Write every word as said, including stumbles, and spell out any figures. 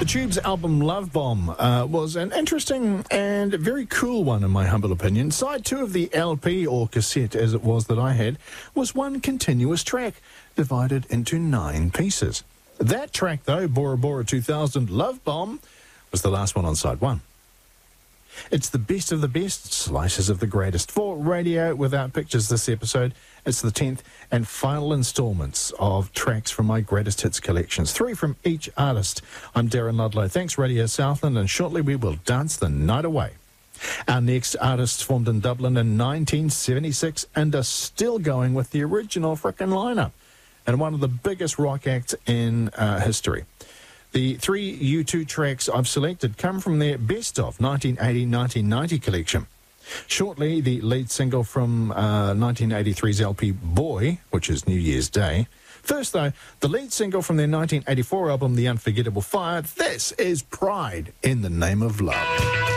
The Tube's album Love Bomb uh, was an interesting and very cool one in my humble opinion. Side two of the L P, or cassette as it was that I had, was one continuous track divided into nine pieces. That track though, Bora Bora two thousand Love Bomb, was the last one on side one. It's the best of the best, slices of the greatest. For Radio Without Pictures this episode, it's the tenth and final instalments of tracks from my greatest hits collections, three from each artist. I'm Darren Ludlow. Thanks Radio Southland, and shortly we will dance the night away. Our next artists formed in Dublin in nineteen seventy-six and are still going with the original frickin' lineup, and one of the biggest rock acts in uh, history. The three U two tracks I've selected come from their best of nineteen eighty to nineteen ninety collection. Shortly, the lead single from uh, nineteen eighty-three's L P Boy, which is New Year's Day. First, though, the lead single from their nineteen eighty-four album The Unforgettable Fire. This is Pride in the Name of Love.